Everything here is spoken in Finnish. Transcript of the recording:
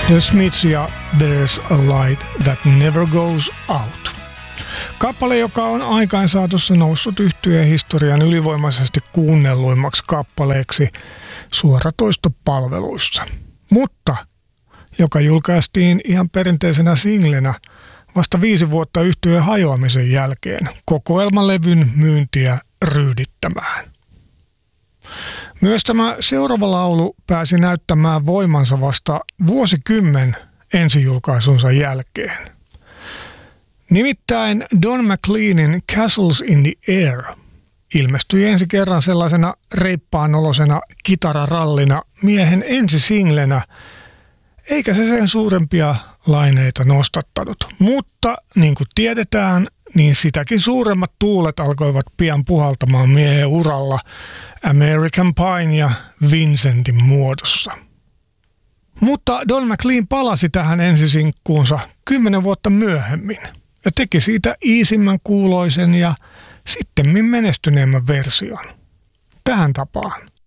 The Smiths ja There's a Light That Never Goes Out. Kappale, joka on aikaansaatossa noussut yhtyeen historian ylivoimaisesti kuunnelluimmaksi kappaleeksi suoratoistopalveluissa, mutta joka julkaistiin ihan perinteisenä singlenä vasta 5 vuotta yhtyeen hajoamisen jälkeen kokoelmalevyn myyntiä ryydittämään. Myös tämä seuraava laulu pääsi näyttämään voimansa vasta vuosikymmen ensijulkaisunsa jälkeen. Nimittäin Don McLeanin Castles in the Air ilmestyi ensi kerran sellaisena reippaanolosena kitararallina miehen ensisinglenä, eikä se sen suurempia laineita nostattanut. Mutta niin kuin tiedetään, niin sitäkin suuremmat tuulet alkoivat pian puhaltamaan miehen uralla American Pie ja Vincentin muodossa. Mutta Don McLean palasi tähän ensisinkkuunsa 10 vuotta myöhemmin ja teki siitä iisimmän kuuloisen ja sittemmin menestyneemmän version. Tähän tapaan.